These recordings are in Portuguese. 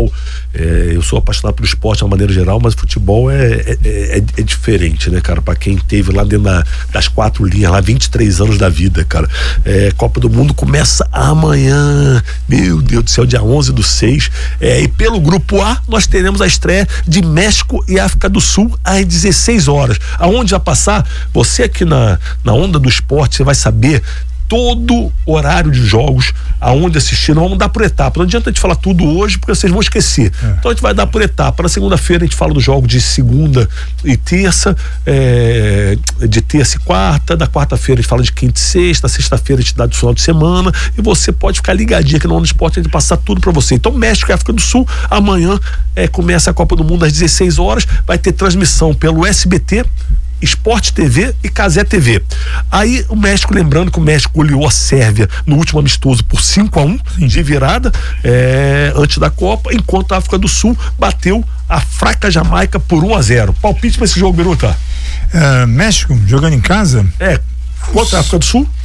futebol. Eu sou apaixonado pelo esporte de uma maneira geral, mas o futebol é diferente, né, cara? Pra quem teve lá dentro das 4 linhas, lá 23 anos da vida, cara. Copa do Mundo começa amanhã, meu Deus do céu, dia 11/6. E pelo grupo A, nós teremos a estreia de México e África do Sul às 16 horas. Aonde vai passar? Você aqui na Onda do Esporte, você vai saber todo horário de jogos, aonde assistir. Não vamos dar por etapa, não adianta a gente falar tudo hoje porque vocês vão esquecer. Então a gente vai dar por etapa. Na segunda-feira a gente fala do jogo de segunda e terça, de terça e quarta, da quarta-feira a gente fala de quinta e sexta, sexta-feira a gente dá do final de semana, e você pode ficar ligadinho aqui no Onda do Esporte, a gente passar tudo pra você. Então México e África do Sul, amanhã começa a Copa do Mundo às 16 horas, vai ter transmissão pelo SBT, Sport TV e Cazé TV. Aí o México, lembrando que o México goleou a Sérvia no último amistoso por 5-1 de virada, antes da Copa, enquanto a África do Sul bateu a fraca Jamaica por 1-0. Palpite pra esse jogo, Biruta? México jogando em casa? Contra a África do Sul?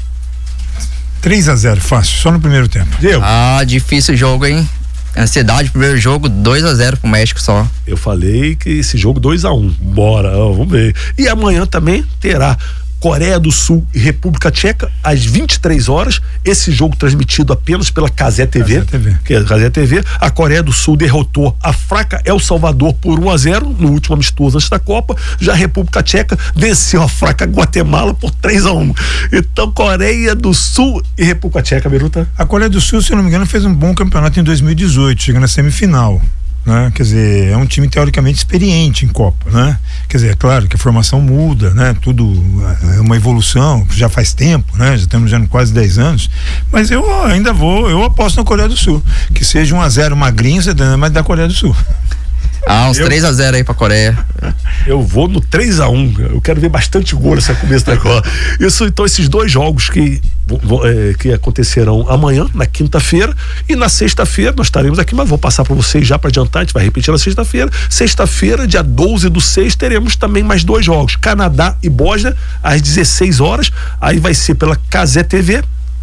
3-0, fácil, só no primeiro tempo. Difícil jogo, hein? Ansiedade, primeiro jogo, 2-0 pro México só. Eu falei que esse jogo 2-1. Bora, vamos ver. E amanhã também terá Coreia do Sul e República Tcheca às 23 horas. Esse jogo transmitido apenas pela Cazé TV. Cazé TV. A Coreia do Sul derrotou a fraca El Salvador por 1-0 no último amistoso antes da Copa. Já a República Tcheca venceu a fraca Guatemala por 3-1. Então, Coreia do Sul e República Tcheca, Biruta? A Coreia do Sul, se eu não me engano, fez um bom campeonato em 2018, chegando na semifinal. Né? Quer dizer, é um time teoricamente experiente em Copa, né? Quer dizer, é claro que a formação muda, né? Tudo é uma evolução, já faz tempo, né? Já estamos já quase 10 anos, mas eu aposto na Coreia do Sul, que seja 1-0 magrinho, mas da Coreia do Sul. Uns 3-0 aí pra Coreia. Eu vou no 3-1. Eu quero ver bastante gol nessa começo da Copa. Então esses dois jogos que acontecerão amanhã, na quinta-feira, e na sexta-feira nós estaremos aqui, mas vou passar para vocês já para adiantar, a gente vai repetir na sexta-feira. Sexta-feira, dia 12/6, teremos também mais 2 jogos, Canadá e Bósnia às 16 horas. Aí vai ser pela Cazé TV.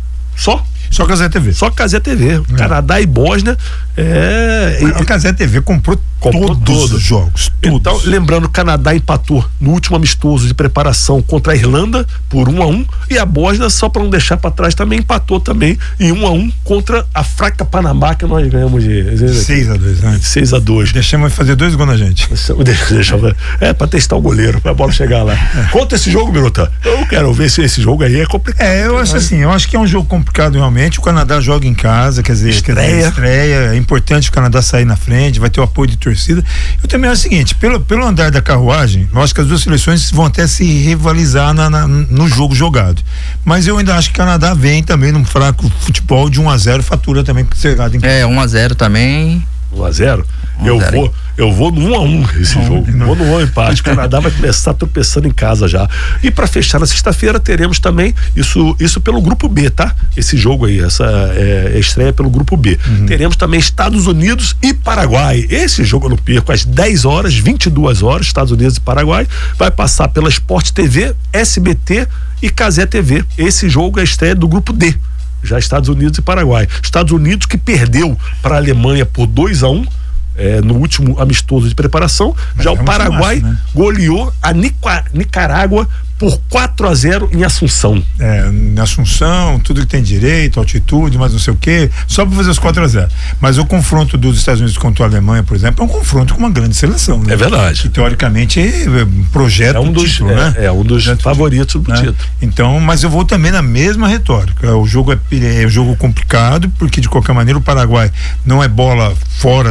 Só Cazé TV. Só Cazé TV. Canadá e Bósnia. A Cazé TV comprou todos os jogos. Todos. Então, lembrando, o Canadá empatou no último amistoso de preparação contra a Irlanda por 1-1, e a Bósnia, só para não deixar para trás, também empatou também em 1-1 contra a fraca Panamá, que nós ganhamos de 6-2, né? 6-2. Deixamos fazer 2 gols na gente. Para testar o goleiro, para a bola chegar lá. Conta esse jogo, Biruta. Eu quero ver se esse jogo aí é complicado. Eu acho assim, eu acho que é um jogo complicado realmente. O Canadá joga em casa, quer dizer, estreia. É importante o Canadá sair na frente, vai ter o apoio de torcida. Eu também acho o seguinte, pelo andar da carruagem, eu acho que as duas seleções vão até se rivalizar no jogo jogado. Mas eu ainda acho que o Canadá vem também num fraco futebol de 1-0, fatura também chegado em casa. 1-0 também. 1-0? Eu vou no 1-1 esse jogo. Vou no 1 empate. O Canadá vai começar tropeçando em casa já. E para fechar na sexta-feira teremos também isso pelo grupo B, tá? Esse jogo aí, essa estreia pelo grupo B. Teremos também Estados Unidos e Paraguai. Esse jogo eu não perco, às 10 horas, 22 horas, Estados Unidos e Paraguai. Vai passar pela Sport TV, SBT e Cazé TV. Esse jogo é a estreia do grupo D. Já Estados Unidos e Paraguai. Estados Unidos que perdeu para a Alemanha por 2-1 no último amistoso de preparação. Já o Paraguai goleou a Nicarágua por 4-0 em Assunção. Em Assunção, tudo que tem direito, altitude, mas não sei o quê, só para fazer os 4-0. Mas o confronto dos Estados Unidos contra a Alemanha, por exemplo, é um confronto com uma grande seleção, né? É verdade. Que teoricamente projeta um dos título, né? É um dos favoritos do título. Então, mas eu vou também na mesma retórica. O jogo é um jogo complicado, porque de qualquer maneira o Paraguai não é bola fora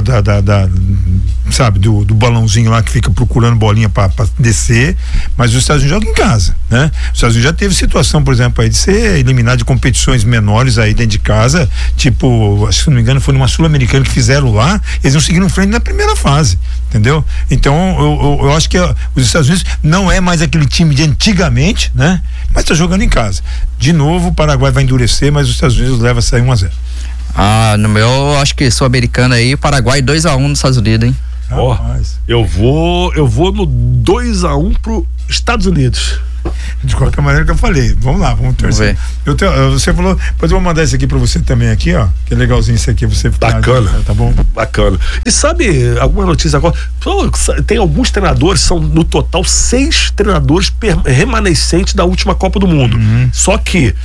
sabe, do balãozinho lá que fica procurando bolinha para descer, mas os Estados Unidos jogam em casa. Né? Os Estados Unidos já teve situação, por exemplo, aí de ser eliminado de competições menores aí dentro de casa, tipo, se não me engano, foi numa Sul-Americana que fizeram lá, eles não seguiram frente na primeira fase, entendeu? Então, eu acho que os Estados Unidos não é mais aquele time de antigamente, né? Mas tá jogando em casa. De novo, o Paraguai vai endurecer, mas os Estados Unidos leva a sair 1-0. No meu, acho que Sul-Americana aí, Paraguai 2-1 nos Estados Unidos, hein? Eu vou no 2-1 pro Estados Unidos. De qualquer maneira que eu falei, vamos lá, vamos torcer. Você falou, depois eu vou mandar isso aqui pra você também aqui, ó, que é legalzinho isso aqui, você bacana, tá bom? Bacana. E sabe, alguma notícia agora, tem alguns treinadores, são no total 6 treinadores remanescentes da última Copa do Mundo, só que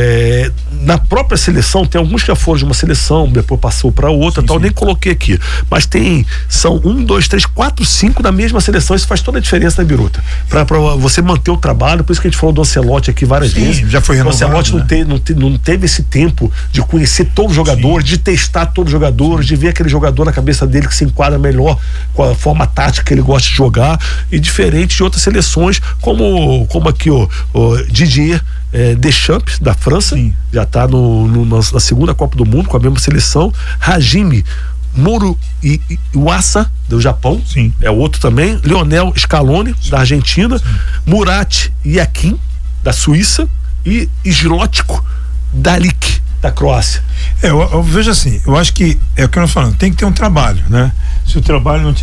na própria seleção, tem alguns que já foram de uma seleção, depois passou pra outra, sim, tal, nem coloquei aqui, mas são 1, 2, 3, 4, 5 da mesma seleção, isso faz toda a diferença, né, Biruta? Pra você manter o trabalho, por isso que a gente falou do Ancelotti aqui várias vezes. Já foi renovado. O Ancelotti não teve esse tempo de conhecer todos os jogadores, de testar todos os jogadores, de ver aquele jogador na cabeça dele que se enquadra melhor com a forma tática que ele gosta de jogar, e diferente de outras seleções, como aqui o Didier Deschamps, da França, sim, já está na segunda Copa do Mundo com a mesma seleção. Hajime Moro e Iwasa, do Japão, sim, é outro também. Lionel Scaloni, sim, da Argentina, sim. Murat Yakin, da Suíça, e Zlotko Dalic, da Croácia. Eu vejo assim, eu acho que é o que nós falamos, tem que ter um trabalho, né? Se o trabalho não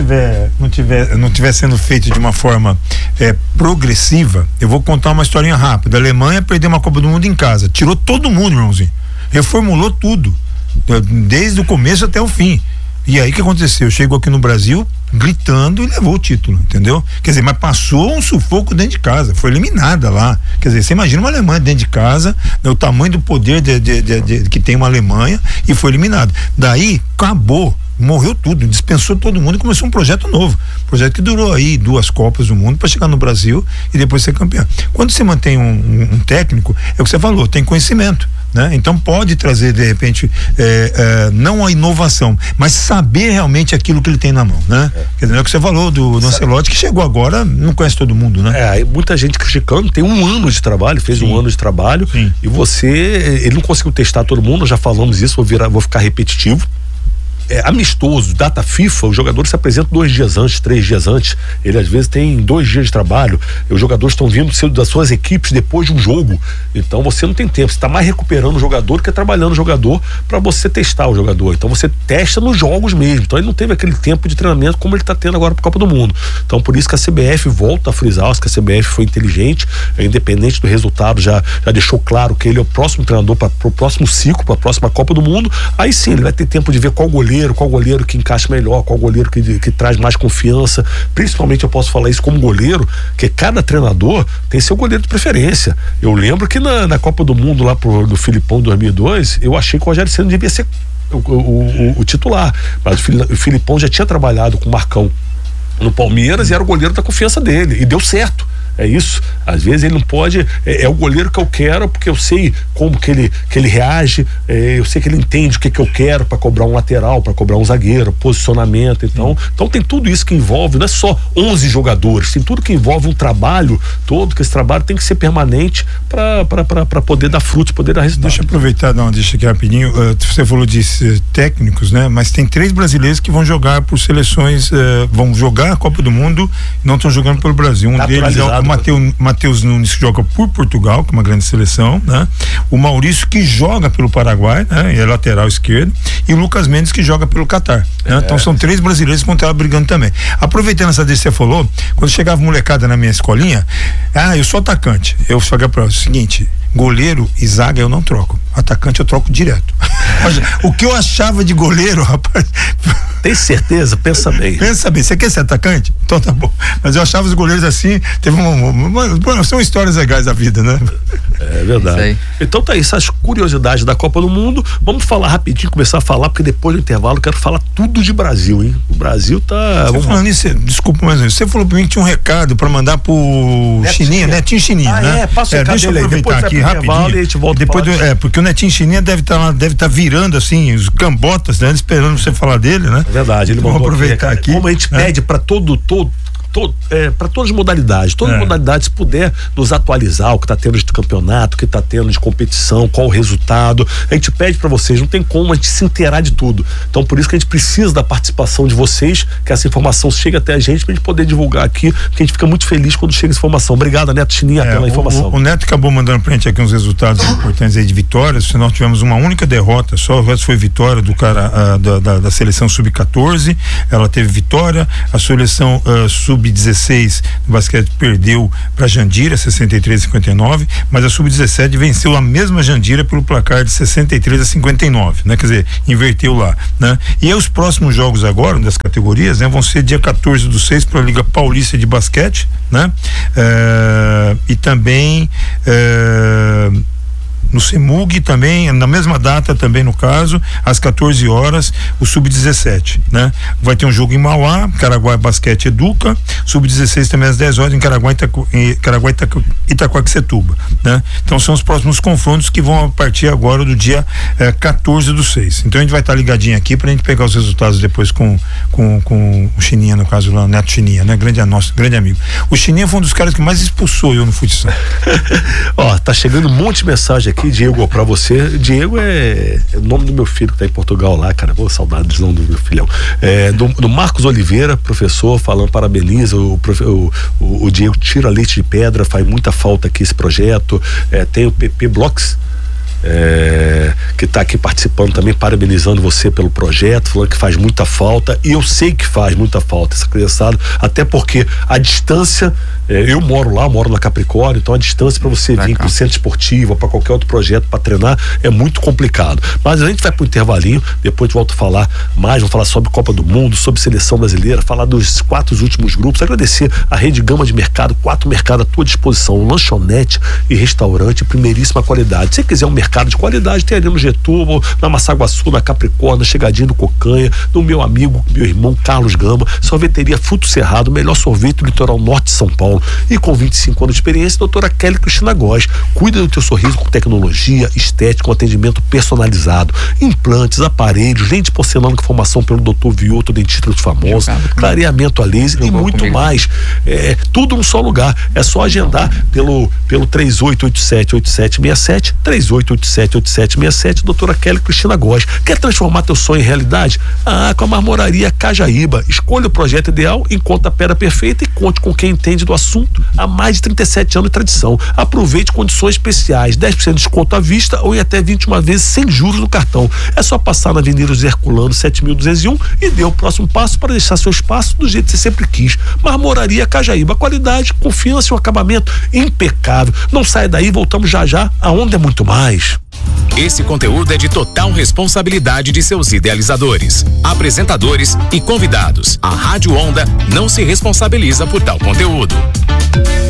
tiver sendo feito de uma forma progressiva, eu vou contar uma historinha rápida. A Alemanha perdeu uma Copa do Mundo em casa, tirou todo mundo, irmãozinho, reformulou tudo, desde o começo até o fim. E aí o que aconteceu? Chegou aqui no Brasil gritando e levou o título, entendeu? Quer dizer, mas passou um sufoco dentro de casa, foi eliminada lá. Quer dizer, você imagina uma Alemanha dentro de casa, né, o tamanho do poder que tem uma Alemanha, e foi eliminado. Daí acabou, morreu tudo, dispensou todo mundo e começou um projeto novo. Projeto que durou aí 2 Copas do Mundo para chegar no Brasil e depois ser campeão. Quando você mantém um técnico, é o que você falou, tem conhecimento, né? Então pode trazer de repente não a inovação, mas saber realmente aquilo que ele tem na mão, né? Quer dizer, é o que você falou do Ancelotti, que chegou agora, não conhece todo mundo, né? Muita gente criticando, tem 1 ano de trabalho, fez, sim, 1 ano de trabalho, sim, e ele não conseguiu testar todo mundo, já falamos isso, vou ficar repetitivo. Amistoso, data FIFA, os jogadores se apresentam 2 dias antes, 3 dias antes, ele às vezes tem 2 dias de trabalho, os jogadores estão vindo das suas equipes depois de um jogo, então você não tem tempo, você está mais recuperando o jogador que trabalhando o jogador para você testar o jogador, então você testa nos jogos mesmo, então ele não teve aquele tempo de treinamento como ele está tendo agora para a Copa do Mundo. Então por isso que a CBF volta a frisar, acho que a CBF foi inteligente, independente do resultado, já deixou claro que ele é o próximo treinador para o próximo ciclo, para a próxima Copa do Mundo. Aí sim, ele vai ter tempo de ver qual goleiro que encaixa melhor, qual goleiro que traz mais confiança. Principalmente eu posso falar isso como goleiro, que cada treinador tem seu goleiro de preferência. Eu lembro que na Copa do Mundo lá do Filipão 2002, eu achei que o Rogério Ceni devia ser o titular, mas o Filipão já tinha trabalhado com o Marcão no Palmeiras e era o goleiro da confiança dele, e deu certo. É isso, às vezes ele não pode, é o goleiro que eu quero, porque eu sei como que ele reage, eu sei que ele entende o que eu quero para cobrar um lateral, para cobrar um zagueiro, posicionamento, então tem tudo isso que envolve, não é só 11 jogadores, tem tudo que envolve um trabalho todo, que esse trabalho tem que ser permanente para poder dar frutos, poder dar resultado. Deixa eu aproveitar, deixa aqui rapidinho, você falou de técnicos, né? Mas tem 3 brasileiros que vão jogar por seleções, vão jogar a Copa do Mundo e não estão jogando pelo Brasil. Um deles é o Matheus Nunes, que joga por Portugal, que é uma grande seleção, né? O Maurício, que joga pelo Paraguai, né? E é lateral esquerdo, e o Lucas Mendes, que joga pelo Catar, né? Então são 3 brasileiros que vão estar brigando também. Aproveitando essa deixa que você falou, quando chegava molecada na minha escolinha, eu sou atacante, eu falei para o seguinte: goleiro e zaga eu não troco, atacante eu troco direto. O que eu achava de goleiro, rapaz, tem certeza? Pensa bem. Pensa bem, você quer ser atacante? Então tá bom. Mas eu achava os goleiros assim, são histórias legais da vida, né? É verdade. Então tá aí, essas curiosidades da Copa do Mundo. Vamos falar rapidinho, começar a falar, porque depois do intervalo eu quero falar tudo de Brasil, hein? O Brasil tá... falando nisso, desculpa, mas você falou pra mim que tinha um recado pra mandar pro Chininha, Netinho Chininha, né? Passa o recado deixa eu aproveitar aqui rapidinho. E a gente volta porque o Netinho Chininha deve estar virando assim, os cambotas, né? Esperando você falar dele, né? É verdade, ele vamos aproveitar aqui. Como a gente pede para para todas as modalidades, se puder nos atualizar o que está tendo de campeonato, o que está tendo de competição, qual o resultado, a gente pede para vocês, não tem como a gente se inteirar de tudo, então por isso que a gente precisa da participação de vocês, que essa informação chegue até a gente, pra gente poder divulgar aqui, porque a gente fica muito feliz quando chega essa informação. Obrigado, Neto Chininha, pela informação. O Neto acabou mandando pra gente aqui uns resultados importantes aí de vitórias. Se nós tivemos uma única derrota, só o resto foi vitória do cara da seleção sub-14, ela teve vitória, a seleção sub sub-16 do basquete perdeu para Jandira 63-59, mas a sub-17 venceu a mesma Jandira pelo placar de 63-59, né? Quer dizer, inverteu lá, né? E aí os próximos jogos agora das categorias, né, vão ser dia 14/6 para a Liga Paulista de Basquete, né? E também no CEMUG também, na mesma data também no caso, às 14 horas, o Sub-17, né? Vai ter um jogo em Mauá, Caraguá Basquete Educa, Sub-16 também às 10 horas em Caraguá Itaquaquecetuba, né? Então são os próximos confrontos que vão a partir agora do dia 14/6. Então a gente vai estar ligadinho aqui pra gente pegar os resultados depois com o Chininha, no caso lá, o Neto Chininha, né? Nosso grande amigo. O Chininha foi um dos caras que mais expulsou eu no futsal. Ó, tá chegando um monte de mensagem aqui, Diego, pra você. Diego é o nome do meu filho que tá em Portugal lá, cara. Pô, saudades do meu filhão. Do Marcos Oliveira, professor, falando, parabeniza o Diego, tira leite de pedra, faz muita falta aqui esse projeto. Tem o PP Blocks, que está aqui participando também, parabenizando você pelo projeto, falando que faz muita falta, e eu sei que faz muita falta essa criançada, até porque a distância, eu moro na Capricórnio, então a distância para você vir para o centro esportivo, para qualquer outro projeto para treinar é muito complicado, mas a gente vai para o intervalinho, depois eu volto a falar mais, vamos falar sobre Copa do Mundo, sobre seleção brasileira, falar dos 4 últimos grupos, agradecer a Rede Gama de Mercado, 4 mercados à tua disposição, lanchonete e restaurante, primeiríssima qualidade. Se você quiser um mercado de qualidade, tem ali no Getúbal, na Massaguaçu, na Capricórnio, na Chegadinha do Cocanha, no meu amigo, meu irmão Carlos Gama, sorveteria Fruto Cerrado, o melhor sorvete do litoral norte de São Paulo, e com 25 anos de experiência, doutora Kelly Cristina Góes. Cuida do teu sorriso com tecnologia, estética, com atendimento personalizado, implantes, aparelhos, lente de porcelana com formação pelo Dr. Vioto, dentista dos famosos, clareamento a laser e muito mais. Tudo num só lugar. É só agendar pelo 3887-8767, 3887-8767, doutora Kelly Cristina Góes. Quer transformar teu sonho em realidade? Com a Marmoraria Cajaíba. Escolha o projeto ideal, encontre a pedra perfeita e conte com quem entende do assunto há mais de 37 anos de tradição. Aproveite condições especiais, 10% de desconto à vista ou em até 21 vezes sem juros no cartão. É só passar na Avenida José Herculano 7201 e dê o próximo passo para deixar seu espaço do jeito que você sempre quis. Marmoraria Cajaíba, qualidade, confiança e um acabamento impecável. Não saia daí, voltamos já, aonde é muito mais. Esse conteúdo é de total responsabilidade de seus idealizadores, apresentadores e convidados. A Rádio Onda não se responsabiliza por tal conteúdo.